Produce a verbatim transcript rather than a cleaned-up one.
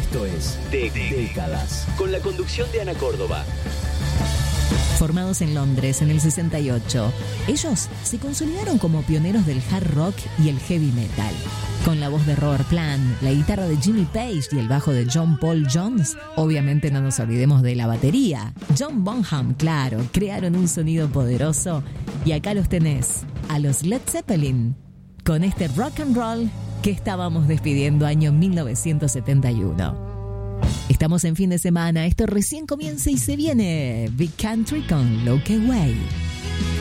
Esto es de Décadas, con la conducción de Ana Córdoba. Formados en Londres en el sesenta y ocho, ellos se consolidaron como pioneros del hard rock y el heavy metal. Con la voz de Robert Plant, la guitarra de Jimmy Page y el bajo de John Paul Jones, obviamente no nos olvidemos de la batería. John Bonham, claro, crearon un sonido poderoso y acá los tenés, a los Led Zeppelin, con este rock and roll que estábamos despidiendo año mil novecientos setenta y uno. Estamos en fin de semana, esto recién comienza y se viene Big Country con Loke Way.